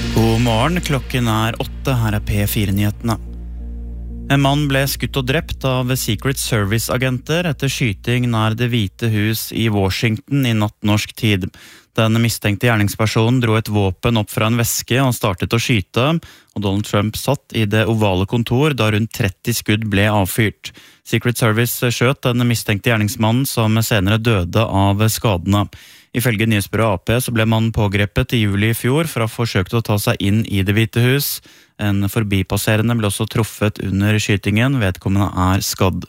God morgen, klokken 8, her P4-nyhetene. En mann ble skutt og drept av Secret Service-agenter etter skyting nær Det hvite hus i Washington i natt norsk tid. Den mistenkte gjerningspersonen dro et våpen opp fra en veske og startet å skyte, og Donald Trump satt i det ovale kontor da rundt 30 skudd ble avfyrt. Secret Service skjøt den mistenkte gjerningsmannen som senere døde av skadene. Ifølge nyhetsbyrået AP så ble mannen pågrepet i juli i fjor for å ha forsøkt å ta seg inn i Det hvite hus. En forbipasserende ble også truffet under skytingen, vedkommende skadd.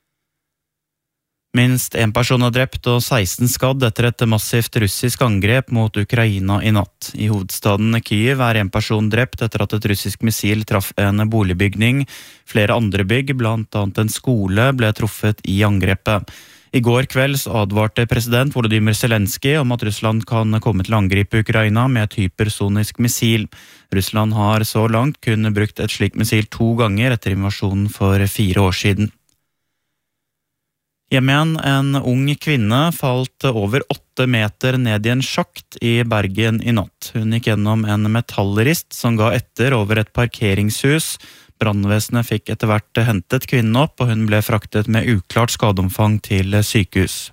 Minst en person drept og 16 skadd etter et massivt russisk angrep mot Ukraina i natt. I hovedstaden Kyiv en person drept etter at et russisk missil traff en boligbygning. Flere andre bygg, blant annet en skole, ble truffet i angrepet. I går kveld advarte president Volodymyr Zelensky om at Russland kan komme til å angripe Ukraina med et hypersonisk missil. Russland har så langt kun brukt et slikt missil 2 ganger etter invasjonen for 4 år siden. Hjemme igjen, en ung kvinne falt over 8 meter ned i en sjakt i Bergen i natt. Hun gikk gjennom en metallrist som ga etter over et parkeringshus. Brannvesenet fikk etter hvert hentet kvinnen opp, og hun ble fraktet med uklart skadeomfang til sykehus.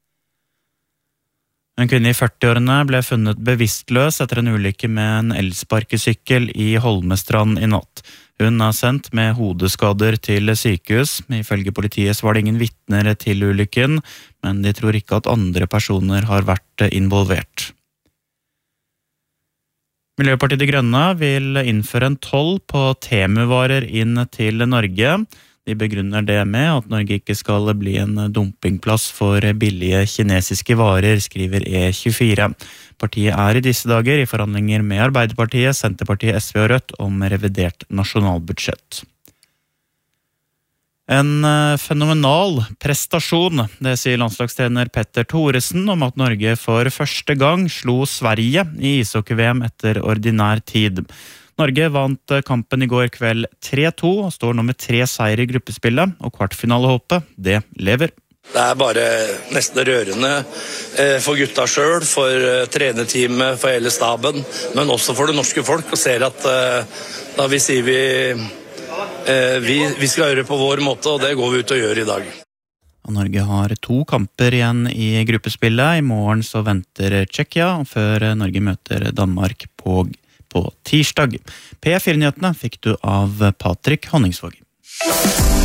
En kvinne i 40-årene ble funnet bevisstløs etter en ulykke med en elsparkesykkel i Holmestrand i natt. Hun sendt med hodeskader til sykehus. Ifølge politiet var det ingen vitner til ulykken, men de tror ikke at andre personer har vært involvert. Miljøpartiet De Grønne vil innføre en toll på temuvarer inn til Norge. De begrunner det med at Norge ikke skal bli en dumpingplass for billige kinesiske varer, skriver E24. Partiet i disse dager i forhandlinger med Arbeiderpartiet, Senterpartiet, SV og Rødt om revidert nasjonalbudsjett. En fenomenal prestasjon, det sier landslagstrener Petter Thoresen om at Norge for første gang slo Sverige i ishockey-VM etter ordinær tid. Norge vant kampen i går kveld 3-2 og står nå med 3 seier i gruppespillet, og kvartfinalehåpet, det lever. Det bare nesten rørende for gutta selv, for trenerteamet, for hele staben, men også for det norske folk, og ser at da vi sier vi skal gjøre det på vår måte, og det går vi ut og gjør i dag. Og Norge har 2 kamper igjen i gruppespillet. I morgen så venter Tsjekkia, før Norge møter Danmark på tirsdag. P4-nyhetene fikk du av Patrick Honningsvåg.